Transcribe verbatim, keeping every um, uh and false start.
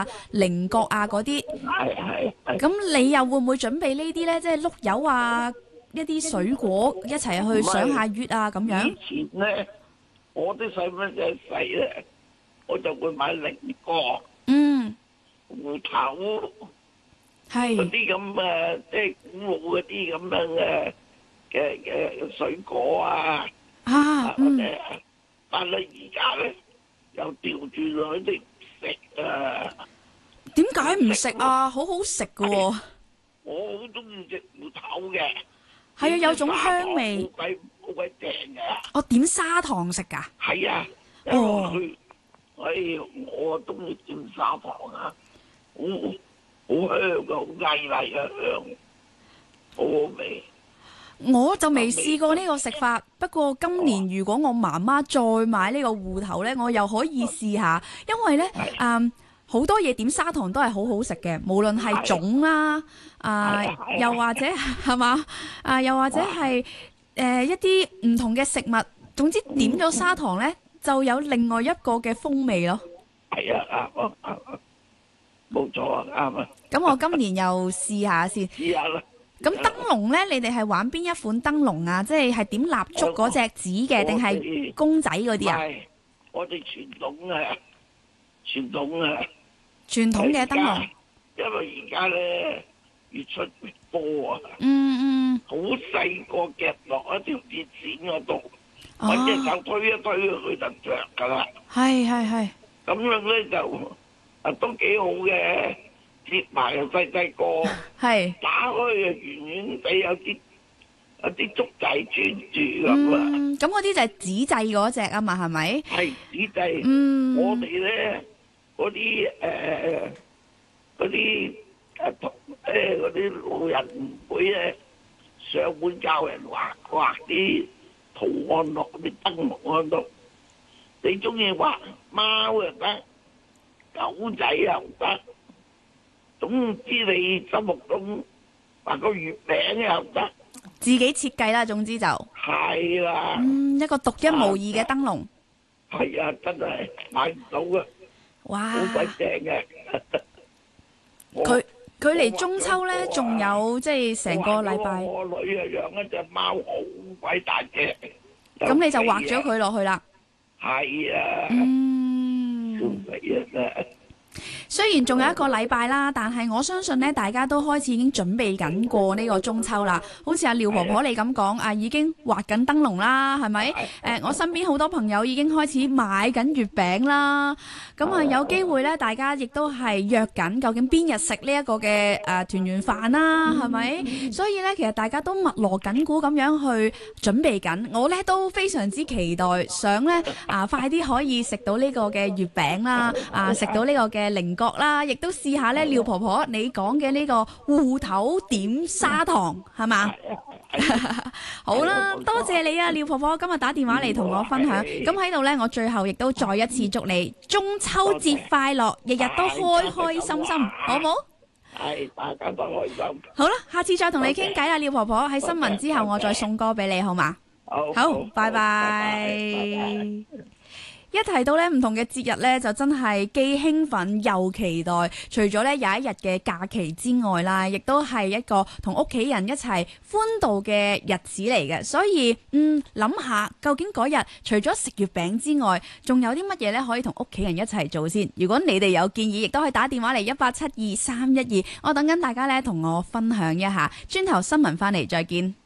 啊、菱角啊嗰啲。 係係係。 咁你又會唔會準備呢啲咧？即係碌柚啊，一啲水果一齊去賞下月啊咁樣？ 以前咧，我啲細蚊仔細咧，我就會買菱角、 嗯， 芋頭嗰係啲咁嘅，即係古老嗰啲咁樣嘅嘅嘅水果啊。 啊， 或嗯， 者，但係而家咧又調轉咗啲唔食啊！ 點解唔食啊？好好食噶喎！ 我好中意食芋頭嘅， 係啊，有種香味。 好鬼好鬼正嘅。 我點砂糖食㗎？ 係啊，因為佢，哎，我中意點砂糖啊，好好香嘅，好麗麗嘅香，好好味。 我就未試過呢個食法，不過今年如果我媽媽再買呢個芋頭呢，我又可以試下，因為呢，嗯，好多嘢點砂糖都係好好食嘅，無論係粽啦，啊，又或者係嘛，啊，又或者係誒一啲唔同嘅食物，總之點咗砂糖呢，就有另外一個嘅風味咯。 係啊，啱啊，冇錯啊，啱啊。 咁我今年又試下先。 試下啦。 咁燈籠呢，你哋係玩邊一款燈籠啊？即係係點蠟燭嗰隻紙嘅，定係公仔嗰啲啊？ 係，我哋傳統啊，傳統啊。 傳統嘅燈籠。 因為而家咧越出越多啊。 嗯嗯。 好細個夾落一條鐵線嗰度， 哦揾隻手推一推佢就着㗎啦。 係係係。 咁樣咧就啊都幾好嘅。接埋又細細個， 係打開又圓圓地，有啲有啲竹仔穿住咁啊。 嗯，咁嗰啲就係紙製嗰只啊嘛，係咪？ 係紙製。 嗯。 我哋咧嗰啲誒嗰啲誒同誒嗰啲老人會咧上門教人畫畫啲圖案落啲燈籠嗰度。你中意畫貓又得，狗仔又得。總之你心目中畫個月餅又得， 自己設計啦。總之就係啦。 嗯，一個獨一無二嘅燈籠。 係啊，真係買唔到嘅。 哇！ 好鬼正嘅。 佢佢離中秋咧，仲有即係成個禮拜。 我女啊養一隻貓好鬼大隻。 咁你就畫咗佢落去啦。 係啊。 嗯。 好肥啊真係。 雖然仲有一個禮拜啦，但係我相信咧，大家都開始已經準備緊過呢個中秋啦。好似阿廖婆婆你咁講，啊已經畫緊燈籠啦，係咪？誒，我身邊好多朋友已經開始買緊月餅啦。咁啊，有機會咧，大家亦都係約緊，究竟邊日食呢一個嘅誒團圓飯啦，係咪？所以咧，其實大家都密鑼緊鼓咁樣去準備緊。我咧都非常之期待，想咧啊快啲可以食到呢個嘅月餅啦，啊食到呢個嘅菱角啦，亦都試下咧，廖婆婆你講嘅呢個芋頭點砂糖係嘛？好啦，多謝你啊，廖婆婆今日打電話嚟同我分享。咁喺度呢，我最後亦都再一次祝你中秋節快樂，日日都開開心心，好冇？ 係，大家都開心。 好啦，下次再同你傾偈啦，廖婆婆。喺新聞之後，我再送歌俾你，好嘛？ 好， 好，拜拜。一提到咧唔同嘅節日咧，就真係既興奮又期待。除咗咧有一日嘅假期之外啦，亦都係一個同屋企人一齊歡度嘅日子嚟嘅。所以嗯，諗下究竟嗰日除咗食月餅之外，仲有啲乜嘢咧可以同屋企人一齊做先？如果你哋有建議，亦都可以打電話嚟一八七二三一二。我等緊大家咧同我分享一下。轉頭新聞翻嚟再見。